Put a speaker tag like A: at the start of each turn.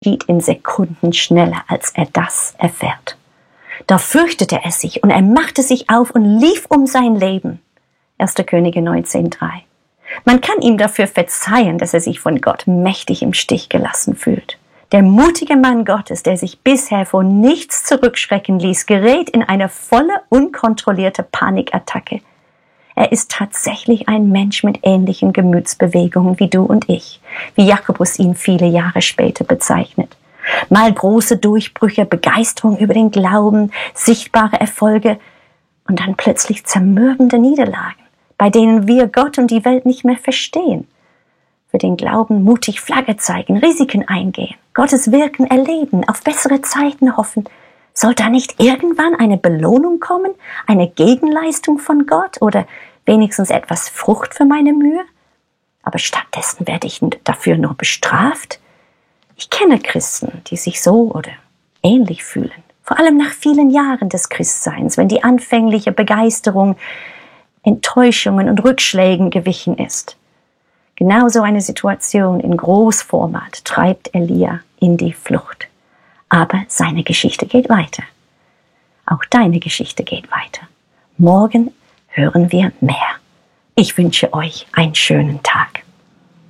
A: geschieht in Sekunden schneller, als er das erfährt. Da fürchtete er sich und er machte sich auf und lief um sein Leben. 1. Könige 19,3. Man kann ihm dafür verzeihen, dass er sich von Gott mächtig im Stich gelassen fühlt. Der mutige Mann Gottes, der sich bisher vor nichts zurückschrecken ließ, gerät in eine volle, unkontrollierte Panikattacke. Er ist tatsächlich ein Mensch mit ähnlichen Gemütsbewegungen wie du und ich, wie Jakobus ihn viele Jahre später bezeichnet. Mal große Durchbrüche, Begeisterung über den Glauben, sichtbare Erfolge und dann plötzlich zermürbende Niederlagen, bei denen wir Gott und die Welt nicht mehr verstehen. Für den Glauben mutig Flagge zeigen, Risiken eingehen, Gottes Wirken erleben, auf bessere Zeiten hoffen. Soll da nicht irgendwann eine Belohnung kommen, eine Gegenleistung von Gott oder wenigstens etwas Frucht für meine Mühe? Aber stattdessen werde ich dafür nur bestraft. Ich kenne Christen, die sich so oder ähnlich fühlen, vor allem nach vielen Jahren des Christseins, wenn die anfängliche Begeisterung Enttäuschungen und Rückschlägen gewichen ist. Genauso eine Situation in Großformat treibt Elia in die Flucht. Aber seine Geschichte geht weiter. Auch deine Geschichte geht weiter. Morgen hören wir mehr. Ich wünsche euch einen schönen Tag.